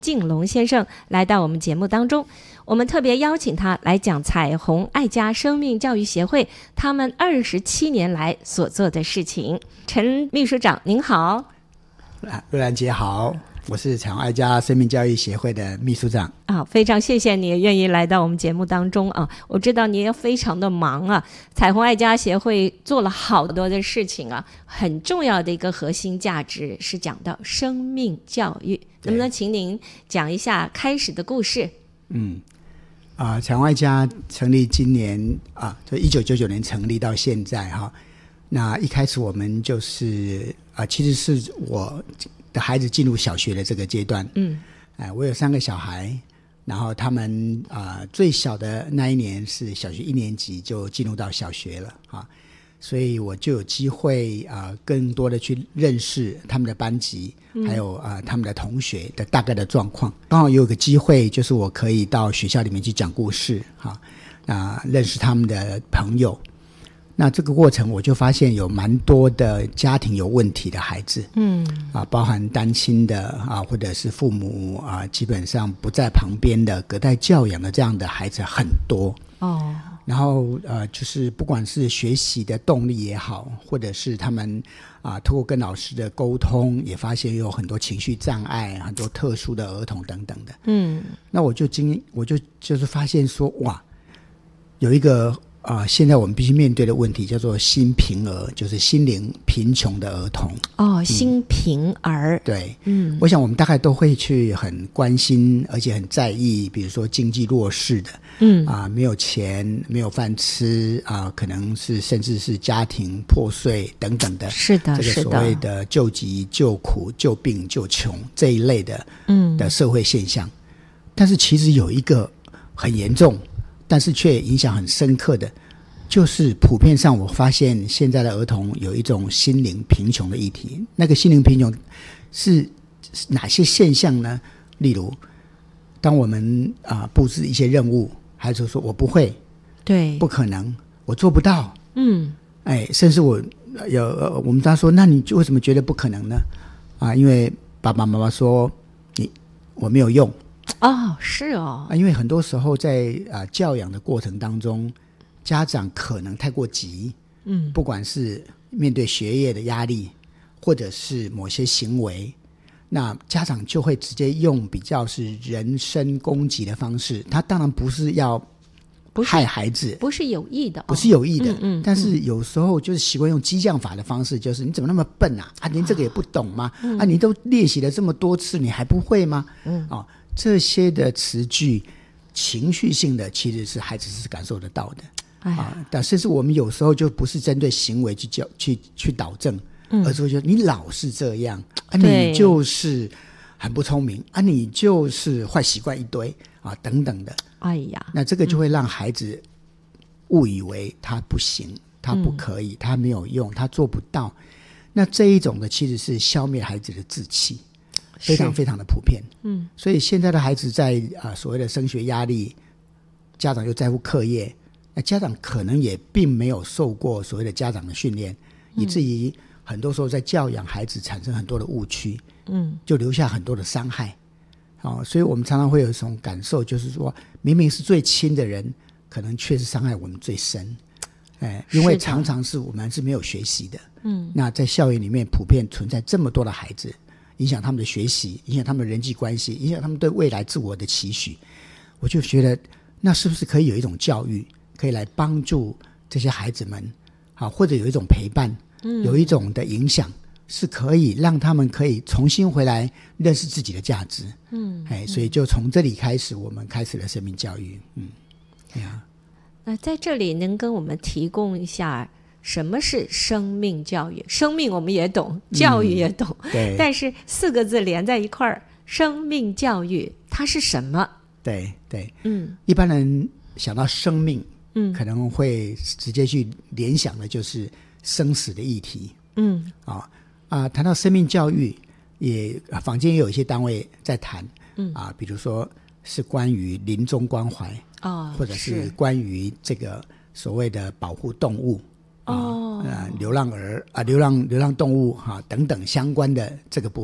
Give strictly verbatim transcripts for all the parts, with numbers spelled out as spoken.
敬龙先生来到我们节目当中，我们特别邀请他来讲彩虹爱家生命教育协会他们二十七年来所做的事情。陈秘书长您好。 瑞兰姐好，我是彩虹爱家生命教育协会的秘书长啊，非常谢谢你愿意来到我们节目当中啊！我知道你也非常的忙啊，彩虹爱家协会做了好多的事情啊，很重要的一个核心价值是讲到生命教育，能不能请您讲一下开始的故事？嗯， 啊，彩虹爱家成立今年啊，就一九九九年成立到现在哈。那一开始我们就是啊，其实是我的孩子进入小学的这个阶段，嗯，哎、呃，我有三个小孩，然后他们啊、呃、最小的那一年是小学一年级就进入到小学了啊，所以我就有机会啊、呃、更多的去认识他们的班级，嗯、还有啊、呃、他们的同学的大概的状况。刚好有个机会，就是我可以到学校里面去讲故事哈，啊、呃、认识他们的朋友。那这个过程我就发现有蛮多的家庭有问题的孩子，嗯啊，包含单亲的啊，或者是父母啊基本上不在旁边的隔代教养的这样的孩子很多哦。然后呃，就是不管是学习的动力也好，或者是他们啊透过跟老师的沟通，也发现有很多情绪障碍、很多特殊的儿童等等的。嗯，那我就经我就就是发现说，哇，有一个。啊、呃，现在我们必须面对的问题叫做心贫儿，就是心灵贫穷的儿童。 哦，心贫儿、 嗯。对，嗯，我想我们大概都会去很关心，而且很在意，比如说经济弱势的，嗯啊、呃，没有钱，没有饭吃啊、呃，可能是甚至是家庭破碎等等的。 是的， 这个所谓的救急、救苦、救病、救穷这一类的，嗯的社会现象。但是其实有一个很严重。但是却影响很深刻的，就是普遍上我发现现在的儿童有一种心灵贫穷的议题。那个心灵贫穷是哪些现象呢？例如，当我们啊、呃、布置一些任务，孩子说我不会， 对， 不可能，我做不到， 嗯， 哎，甚至我有我们他说，那你为什么觉得不可能呢？啊，因为爸爸妈妈说你我没有用。 哦，是哦， 啊，因为很多时候在啊教养的过程当中，家长可能太过急，嗯，不管是面对学业的压力，或者是某些行为，那家长就会直接用比较是人身攻击的方式。他当然不是要害孩子， 不是有意的、哦， 不是有意的，嗯嗯，但是嗯有时候就是习惯用激将法的方式，就是你怎么那么笨啊？啊，连这个也不懂吗？嗯、啊，你都练习了这么多次，你还不会吗？嗯，哦。这些的词句情绪性的其实是孩子是感受得到的、哎啊、但甚至我们有时候就不是针对行为去教去去导正、嗯、而是会觉得你老是这样啊，你就是很不聪明啊，你就是坏习惯一堆啊等等的。哎呀，那这个就会让孩子误以为他不行，他不可以、嗯、他没有用，他做不到。那这一种的其实是消灭孩子的志气，非常非常的普遍，嗯，所以现在的孩子在啊、呃、所谓的升学压力，家长又在乎课业，那家长可能也并没有受过所谓的家长的训练、嗯，以至于很多时候在教养孩子产生很多的误区，嗯，就留下很多的伤害。哦，所以我们常常会有一种感受，就是说明明是最亲的人，可能却是伤害我们最深。哎，因为常常是我们是没有学习的，嗯，那在校园里面普遍存在这么多的孩子。影响他们的学习，影响他们的人际关系，影响他们对未来自我的期许。我就觉得那是不是可以有一种教育可以来帮助这些孩子们，好，或者有一种陪伴、嗯、有一种的影响，是可以让他们可以重新回来认识自己的价值。嗯，哎，所以就从这里开始我们开始了生命教育。嗯，对啊。 那在这里能跟我们提供一下什么是生命教育？生命我们也懂，教育也懂、 嗯、对， 但是四个字连在一块儿，生命教育它是什么？ 对对，嗯，一般人想到生命，嗯，可能会直接去联想的就是生死的议题，嗯，啊啊，谈到生命教育，也坊间也有一些单位在谈，嗯啊，比如说是关于临终关怀，哦，或者是关于这个所谓的保护动物。哦，呃，流浪儿啊，流浪流浪动物哈、啊、等等相关的这个部分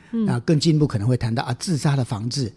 那更进一步可能会谈到啊自杀的防治